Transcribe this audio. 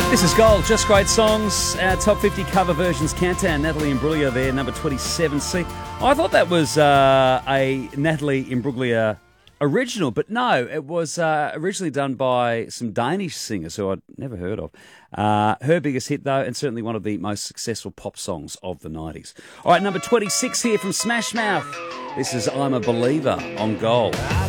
This is Gold, just great songs. Our top 50 cover versions countdown. Natalie Imbruglia there, number 27. See, I thought that was a Natalie Imbruglia original, but no, it was originally done by some Danish singers who I'd never heard of. Her biggest hit, though, and certainly one of the most successful pop songs of the 90s. All right, number 26 here from Smash Mouth. This is I'm a Believer on Gold.